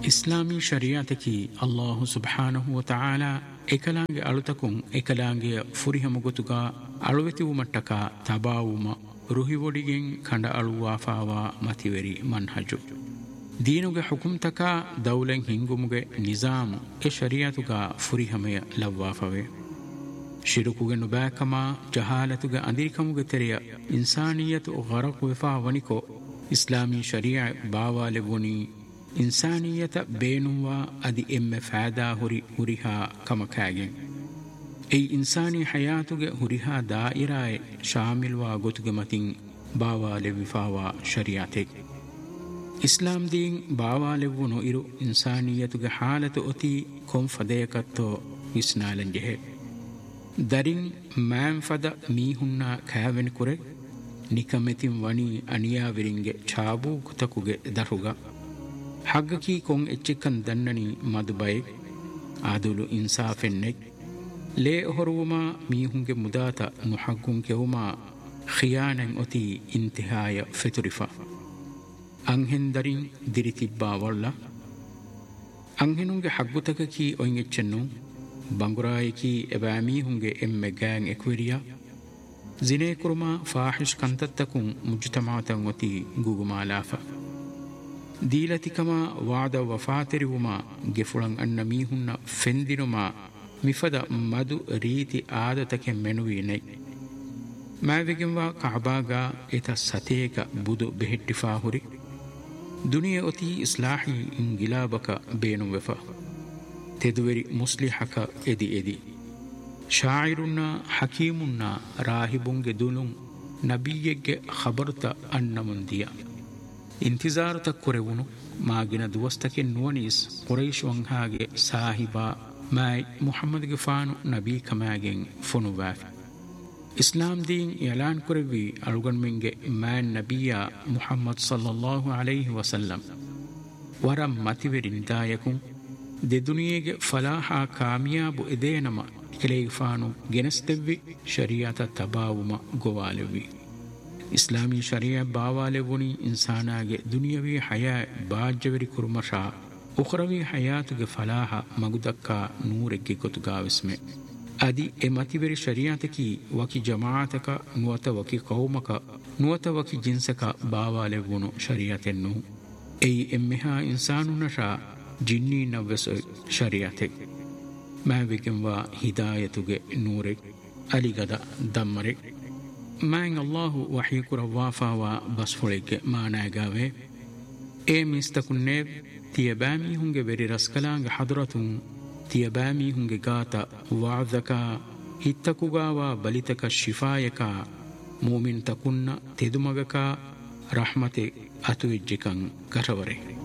ಇಸ್ಲಾಮಿ ಶರಿಯಾತಕಿ ಅಲ್ಲಾಹು ಸುಬ್ಹಾನಹು ವ ತಆಲಾ ekalaange alutakun ekalaange furihamugotuga aluwetiwu mattaka tabawuma ruhiwodigen kanda aluwafawa mativeri manhaju deenuge hukumtaka dawlen hingumuge nizamu e shariatuga furihamaya lawwafave shirukuge nubakama jahalatuge andirikamuge teriya insaniyatu gharaq wefa waniko islami sharia baawale woni insaniyata beenuwa adi emme faada huriha kamakagen ei insani hayatuge huriha dairae shamilwa gotuge matin baawale wifawa shariate islam din baawale wono iru insaniyatuge halatu oti konfadeyakatto isnalanjehe darin manfada mihunna kaven kure nikametin wani aniya viringe chabu kutakuge daruga haggaki kon echikkan dannani madubay adulu insafennek le horuma mihunge mudata muhaggun kewuma khiyanan oti intihaya fiturifa anghen darin diritibba walla anghenunge haggutaka oin echennu bangurayki ebami hunge emme gang ekwiriya zine kurma fahish kantattakun mujtama'atan oti gugumalafa ದೀಲತಿಕಮ ವಾದ ವಫಾತೆರಿವುಮ ಗೆಫುಳಂ ಅನ್ನ ಮೀಹುನ್ನ ಫೆಂದಿನುಮ ಮಿಫದ ಮದು ರೀತಿ ಆದತಕೆ ಮೆನುವೀನೈ ಮಾವೆಗೆಂವ ಕಅಬಾಗ ಎತ ಸತೇಕ ಬುದು ಬೆಹೆಟ್ಟಿಫಾಹುರಿ ದುನಿಯ ಒತಿ ಇಸ್ಲಾಹಿ ಇಂಗಿಲಾಬಕ ಬೇನುವೆಫ ತೆದುವೆರಿ ಮುಸ್ಲಿಹಕ ಎದಿ ಶಾಯಿರುನ್ನ ಹಕೀಮುನ್ನ ರಾಹಿಬುಂಗೆ ದುಲುಂ ನಬಿಯೆಗ್ಗೆ ಖಬರ್ತ ಅನ್ನ ಮುಂದಿಯ ಇಂತಿಜಾರು ತಕ್ಕುರೆವುನು ಮಾಗಿನ ದುವಸ್ತಕ್ಕೆ ನುವನೀಸ್ ಕುರೈಶ್ ವಂಹಾಗೆ ಸಾಹಿಬಾ Mai ಮುಹಮ್ಮದ್ಗೆ ಫಾನು Nabi ಕಮಾಗೆಂ ಫುನುವಾಫ್ ಇಸ್ಲಾಂ Deen Elon ಕುರೆವಿ ಅಳುಗಣ್ಮೆಂಗೆ man ನಬಿಯ Muhammad ಸಲ್ಲಲ್ಲಾಹು ಅಲೈಹಿ ವಸಲ್ಲಂ ವರ ಮತಿವೆರಿ ನಿದಾಯಕು ದೆ ದುನಿಯೆಗೆ ಫಲಾಹ ಕಾಮಿಯಾಬು ಎದೇನಮ ಕೆಲೆಗೆ ಫಾನು ಗೆನಸ್ತೆವ್ವಿ ಶರಿಯಾತ ತಬಾವುಮ ಗೋವಾಲೆವಿ ಇಸ್ಲಾಮಿ sharia ಬಾವಾಲೆ ವುನಿ ಇನ್ಸಾನಾಗೆ ದುನಿಯವಿ ಹಯಾ ಬಾಜ್ಯವರಿ ಕುರ್ಮಶಾ ಉಖ್ರವಿ ಹಯಾತುಗೆ ಫಲಾಹ ಮಗುದಕ್ಕ ನೂರೆಗ್ಗೆ ಕೊತುಗಾವಿಸ್ಮೆ ಅದಿ A ಮತಿವೆರಿ ಶರಿಯಾತಕಿ ವಕಿ ಜಮಾಅತಕ ನುವತ ವಕಿ ಕೌಮಕ ನುವತ ವಕಿ ಜಿನ್ಸಕ ಬಾವಾಲೆ ವುನು ಶರಿಯಾತೆನ್ನು ಎಯಿ ಎಮ್ಮೆಹಾ ಇನ್ಸಾನುನಶಾ Jinni ನವ್ವೆಸ ಶರಿಯಾತೆ ಮಾವಿಗೆಂವ ಹಿದಾಯತುಗೆ ನೂರೆ ಅಲಿಗದ ದಮ್ಮರೆ ಮ್ಯಾಂಗ್ ಅಲ್ಲಾಹು ವಹೀಕುರ ವಾಫಾವಾ ಬಸ್ಫೊಳಿಗೆ ಮಾನಾಗಾವೆ ಏ ಮಿಸ್ತಕುನ್ನೇವ್ ತಿಯಬಾಮಿ ಹುಂಗೆ ವೆರಿ ರಸ್ಕಲಾಂಗ ಹದ್ರತುಂ ತಿಯಬಾಮಿ ಹುಂಗೆ ಗಾತ ವಾದಕ ಹಿತ್ತಕುಗಾವ ಬಲಿತಕ ಶಿಫಾಯಕ ಮೂಮಿನ್ ತಕುನ್ನ ತೆದುಮಗಕ ರಹಮತೆ ಅತುವೆಜ್ಜಿಕಂ ಕರವರೆ